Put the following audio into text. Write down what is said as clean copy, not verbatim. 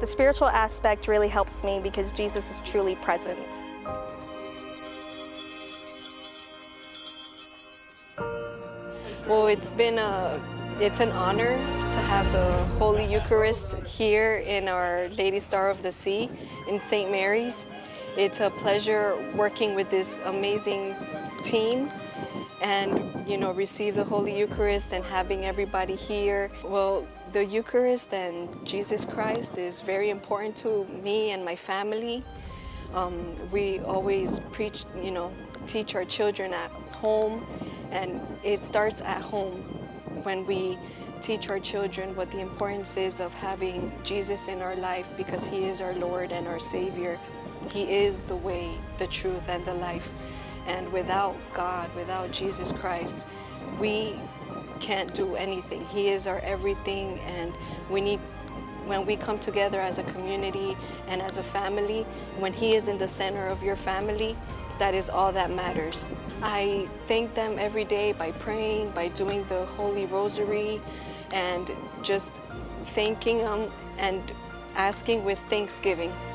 The spiritual aspect really helps me because Jesus is truly present. Well, it's an honor to have the Holy Eucharist here in Our Lady Star of the Sea in St. Mary's. It's a pleasure working with this amazing team and, receive the Holy Eucharist and having everybody here. Well, the Eucharist and Jesus Christ is very important to me and my family. We always preach, teach our children at home, and it starts at home when we teach our children what the importance is of having Jesus in our life, because He is our Lord and our Savior. He is the way, the truth, and the life. And without God, without Jesus Christ, we can't do anything. He is our everything, and when we come together as a community and as a family, when He is in the center of your family, that is all that matters. I thank them every day by praying, by doing the Holy Rosary, and just thanking them and asking with thanksgiving.